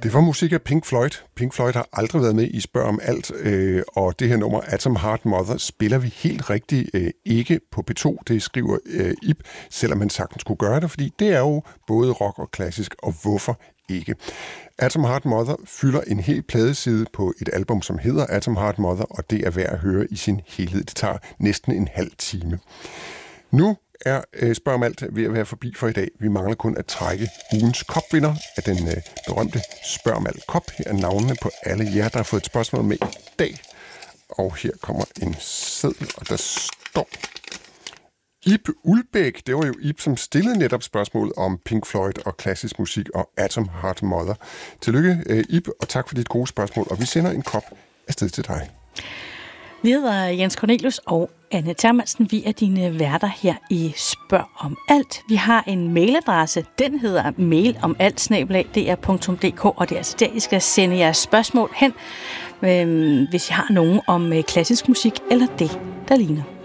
Det var musik af Pink Floyd. Pink Floyd har aldrig været med i Spørg om alt, og det her nummer, Atom Heart Mother, spiller vi helt rigtigt ikke på P2. Det skriver Ib, selvom man sagtens kunne gøre det, fordi det er jo både rock og klassisk, og hvorfor ikke? Atom Heart Mother fylder en hel pladeside på et album, som hedder Atom Heart Mother, og det er værd at høre i sin helhed. Det tager næsten en halv time. Nu er Spørg om alt ved at være forbi for i dag. Vi mangler kun at trække ugens kopvinder af den berømte Spørg om alt kop. Her er navnene på alle jer, der har fået et spørgsmål med i dag. Og her kommer en seddel, og der står Ib Ulbæk. Det var jo Ib, som stillede netop spørgsmål om Pink Floyd og klassisk musik og Atom Heart Mother. Tillykke, Ib, og tak for dit gode spørgsmål. Og vi sender en kop afsted til dig. Vi hedder Jens Cornelius og Anne Thermansen. Vi er dine værter her i Spørg om alt. Vi har en mailadresse. Den hedder mailomaltsnabel@dr.dk, og det er altså der, I skal sende jeres spørgsmål hen, hvis I har nogen om klassisk musik eller det, der ligner.